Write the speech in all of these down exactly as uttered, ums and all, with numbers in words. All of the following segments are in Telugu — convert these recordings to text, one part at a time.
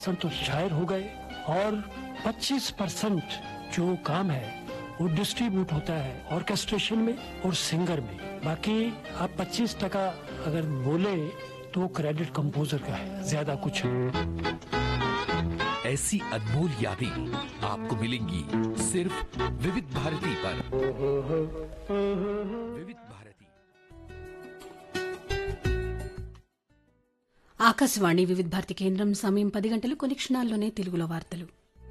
तो शायर हो गए और पच्चीस परसेंट जो काम है वो डिस्ट्रीब्यूट होता है ऑर्केस्ट्रेशन में और सिंगर में। बाकी आप पच्चीस टका अगर बोले तो क्रेडिट कंपोजर का है, ज्यादा कुछ है। ऐसी अनमोल यादें आपको मिलेंगी सिर्फ विविध भारती पर। विविध भारती ఆకాశవాణి వివిధ భారతి కేంద్రం సమయం పది గంటలు కొన్ని క్షణాల్లోనే తెలుగులో వార్తలు.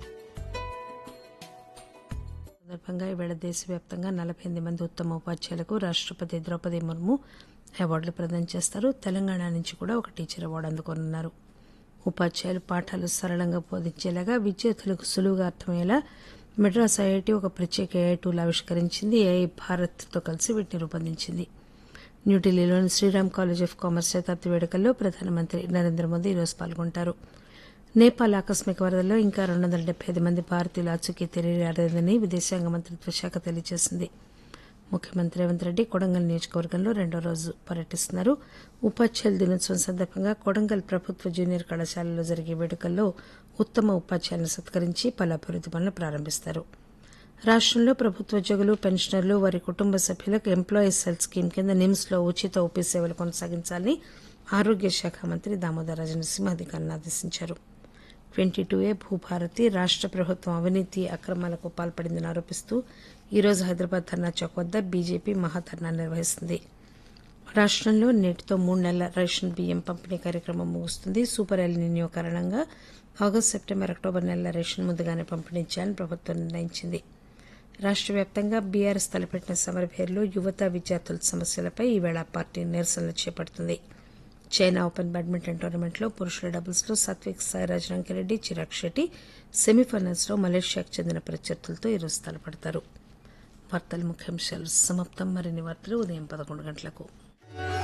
సందర్భంగా ఈవేళ దేశవ్యాప్తంగా నలభై ఎనిమిది మంది ఉత్తమ ఉపాధ్యాయులకు రాష్టపతి ద్రౌపది ముర్ము అవార్డులు ప్రదానం చేస్తారు. తెలంగాణ నుంచి కూడా ఒక టీచర్ అవార్డు అందుకోనున్నారు. ఉపాధ్యాయులు పాఠాలు సరళంగా బోధించేలాగా విద్యార్థులకు సులువుగా అర్థమయ్యేలా మెడ్రాస్ ఐఐటి ఒక ప్రత్యేక ఏఐ టూల్ ఆవిష్కరించింది. ఏఐ భారత్తో కలిసి వీటిని రూపొందించింది. న్యూఢిల్లీలోని శ్రీరామ్ కాలేజ్ ఆఫ్ కామర్స్ శతాబ్ది వేడుకల్లో ప్రధానమంత్రి నరేంద్ర మోదీ ఈరోజు పాల్గొంటారు. నేపాల్ ఆకస్మిక వరదల్లో ఇంకా రెండు వందల డెబ్బై ఐదు మంది భారతీయుల ఆచూకీ తెలియరాలేదని విదేశాంగ మంత్రిత్వ శాఖ తెలియజేసింది. ముఖ్యమంత్రి రేవంత్ రెడ్డి కొడంగల్ నియోజకవర్గంలో రెండో రోజు పర్యటిస్తున్నారు. ఉపాధ్యాయుల దినోత్సవం సందర్భంగా కొడంగల్ ప్రభుత్వ జూనియర్ కళాశాలలో జరిగే వేడుకల్లో ఉత్తమ ఉపాధ్యాయులను సత్కరించి పలు అభివృద్ది పనులు ప్రారంభిస్తారు. రాష్టంలో ప్రభుత్వోద్యోగులు పెన్షనర్లు వారి కుటుంబ సభ్యులకు ఎంప్లాయీస్ హెల్త్ స్కీమ్ కింద నిమ్స్లో ఉచిత ఓపీ సేవలు కొనసాగించాలని ఆరోగ్య శాఖ మంత్రి దామోదర్ రాజనరసింహ అధికారులను ఆదేశించారు. ట్వంటీ టూ ఏ భూభారతి రాష్ట ప్రభుత్వం అవినీతి అక్రమాలకు పాల్పడిందని ఆరోపిస్తూ ఈరోజు హైదరాబాద్ ధర్నా చౌక్ వద్ద బీజేపీ మహాధర్నా నిర్వహిస్తుంది. రాష్టంలో నేటితో మూడు నెలల రేషన్ బియ్యం పంపిణీ కార్యక్రమం ముగుస్తుంది. సూపర్ ఎల్నినో కారణంగా ఆగస్టు సెప్టెంబర్ అక్టోబర్ నెలల రేషన్ ముందుగానే పంపిణీ చేయాలని ప్రభుత్వం నిర్ణయించింది. రాష్ట వ్యాప్తంగా బీఆర్ఎస్ తలపెట్టిన సమరభేరిలో యువత విద్యార్థుల సమస్యలపై ఈవేళ పార్టీ నిరసనలు చేపడుతుంది. చైనా ఓపెన్ బ్యాడ్మింటన్ టోర్నమెంట్లో పురుషుల డబుల్స్లో సాత్విక్ సాయిరాజ్ రంకిరెడ్డి చిరాగ్ షెట్టి సెమీఫైనల్స్లో మలేషియాకు చెందిన ప్రత్యర్థులతో ఈరోజు తలపడతారు. వార్తల ముఖ్యాంశాలు సమాప్తం. మరిన్ని వార్తలు ఉదయం పదకొండు గంటలకు.